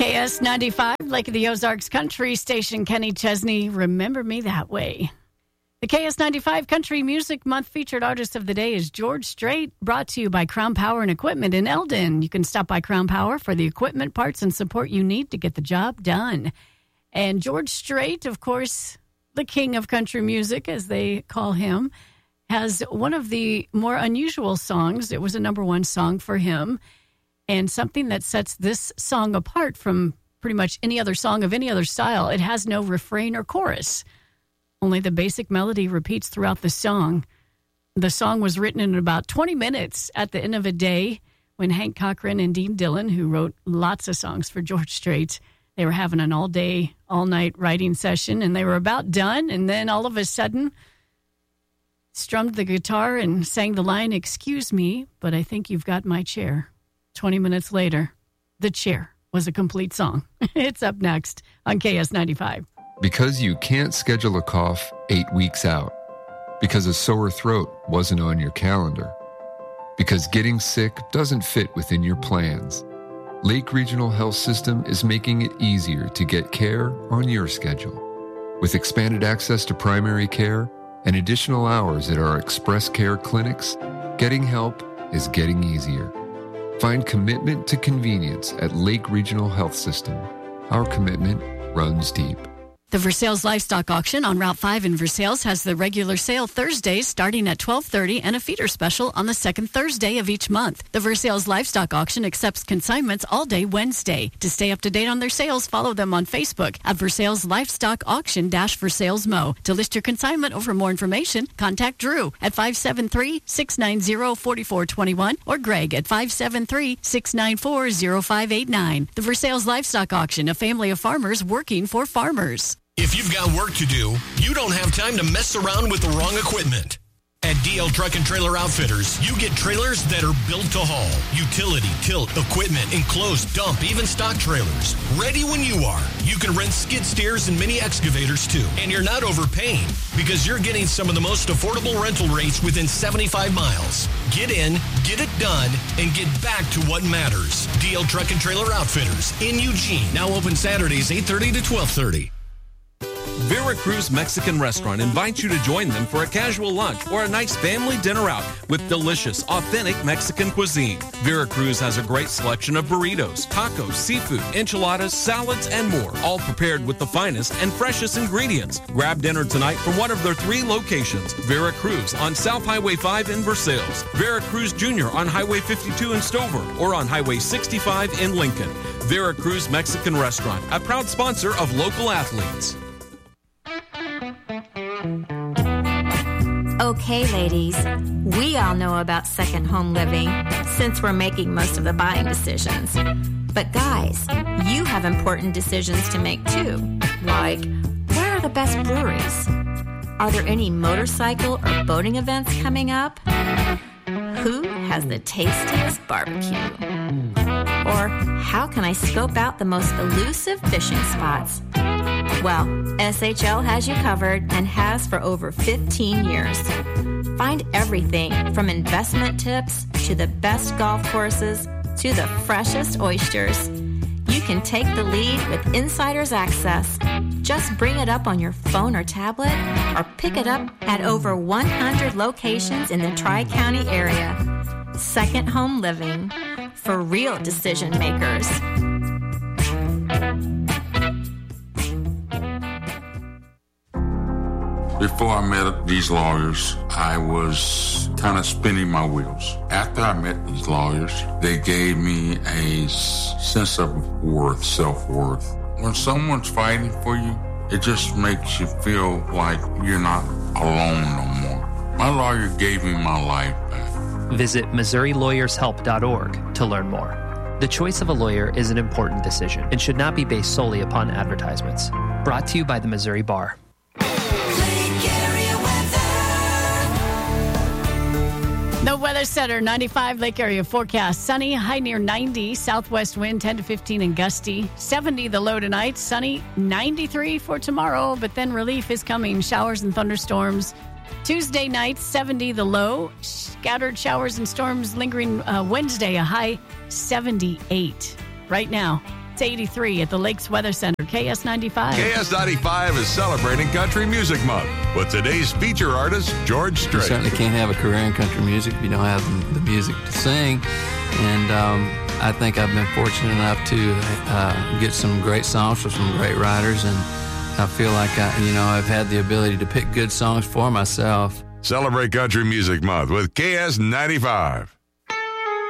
KS95, Lake of the Ozarks Country Station, Kenny Chesney, Remember Me That Way. The KS95 Country Music Month featured artist of the day is George Strait, brought to you by Crown Power and Equipment in Eldon. You can stop by Crown Power for the equipment, parts, and support you need to get the job done. And George Strait, of course, the king of country music, as they call him, has one of the more unusual songs. It was a number one song for him. And something that sets this song apart from pretty much any other song of any other style, it has no refrain or chorus. Only the basic melody repeats throughout the song. The song was written in about 20 minutes at the end of a day when Hank Cochran and Dean Dillon, who wrote lots of songs for George Strait, they were having an all-day, all-night writing session, and they were about done. And then all of a sudden, strummed the guitar and sang the line, "Excuse me, but I think you've got my chair." 20 minutes later, The Chair was a complete song. It's up next on KS95. Because you can't schedule a cough 8 weeks out. Because a sore throat wasn't on your calendar. Because getting sick doesn't fit within your plans. Lake Regional Health System is making it easier to get care on your schedule. With expanded access to primary care and additional hours at our Express Care clinics, getting help is getting easier. Find commitment to convenience at Lake Regional Health System. Our commitment runs deep. The Versailles Livestock Auction on Route 5 in Versailles has the regular sale Thursdays starting at 12:30 and a feeder special on the second Thursday of each month. The Versailles Livestock Auction accepts consignments all day Wednesday. To stay up to date on their sales, follow them on Facebook at Versailles Livestock Auction-Versailles Mo. To list your consignment or for more information, contact Drew at 573-690-4421 or Greg at 573-694-0589. The Versailles Livestock Auction, a family of farmers working for farmers. If you've got work to do, you don't have time to mess around with the wrong equipment. At DL Truck and Trailer Outfitters, you get trailers that are built to haul. Utility, tilt, equipment, enclosed, dump, even stock trailers. Ready when you are. You can rent skid steers and mini excavators too. And you're not overpaying because you're getting some of the most affordable rental rates within 75 miles. Get in, get it done, and get back to what matters. DL Truck and Trailer Outfitters in Eugene. Now open Saturdays 8:30 to 12:30. Veracruz Mexican Restaurant invites you to join them for a casual lunch or a nice family dinner out with delicious, authentic Mexican cuisine. Veracruz has a great selection of burritos, tacos, seafood, enchiladas, salads, and more, all prepared with the finest and freshest ingredients. Grab dinner tonight from one of their 3 locations: Veracruz on South Highway 5 in Versailles, Veracruz Jr. on Highway 52 in Stover, or on Highway 65 in Lincoln. Veracruz Mexican Restaurant, a proud sponsor of local athletes. Okay, ladies, we all know about second home living since we're making most of the buying decisions. But guys, you have important decisions to make too, like where are the best breweries? Are there any motorcycle or boating events coming up? Who has the tastiest barbecue? Or how can I scope out the most elusive fishing spots? Well, SHL has you covered and has for over 15 years. Find everything from investment tips to the best golf courses to the freshest oysters. You can take the lead with Insider's Access. Just bring it up on your phone or tablet or pick it up at over 100 locations in the Tri-County area. Second home living for real decision makers. Before I met these lawyers, I was kind of spinning my wheels. After I met these lawyers, they gave me a sense of worth, self-worth. When someone's fighting for you, it just makes you feel like you're not alone no more. My lawyer gave me my life back. Visit MissouriLawyersHelp.org to learn more. The choice of a lawyer is an important decision and should not be based solely upon advertisements. Brought to you by the Missouri Bar. The Weather Center, 95 Lake Area forecast. Sunny, high near 90. Southwest wind 10 to 15 and gusty. 70 the low tonight. Sunny, 93 for tomorrow. But then relief is coming. Showers and thunderstorms. Tuesday night, 70 the low. Scattered showers and storms lingering Wednesday, a high 78. Right now, It's 83 at the Lakes Weather Center, KS95. KS95 is celebrating Country Music Month with today's feature artist, George Strait. You certainly can't have a career in country music if you don't have the music to sing. And I think I've been fortunate enough to get some great songs from some great writers, and I feel like I've had the ability to pick good songs for myself. Celebrate Country Music Month with KS95.